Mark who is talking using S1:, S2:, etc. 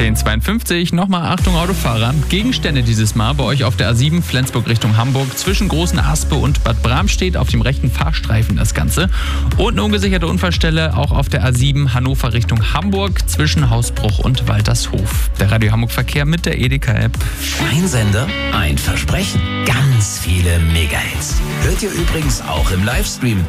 S1: 10:52, nochmal Achtung Autofahrer. Gegenstände dieses Mal bei euch auf der A7 Flensburg Richtung Hamburg. Zwischen Großen Aspe und Bad Bramstedt auf dem rechten Fahrstreifen das Ganze. Und eine ungesicherte Unfallstelle auch auf der A7 Hannover Richtung Hamburg zwischen Hausbruch und Waltershof. Der Radio Hamburg Verkehr mit der Edeka-App.
S2: Ein Sender, ein Versprechen, ganz viele Megahits. Hört ihr übrigens auch im Livestream